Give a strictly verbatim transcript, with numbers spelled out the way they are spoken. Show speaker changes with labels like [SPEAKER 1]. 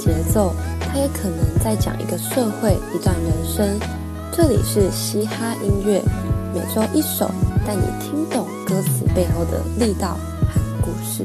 [SPEAKER 1] 节奏，它也可能在讲一个社会、一段人生。这里是嘻哈音乐，每周一首，带你听懂歌词背后的力道和故事。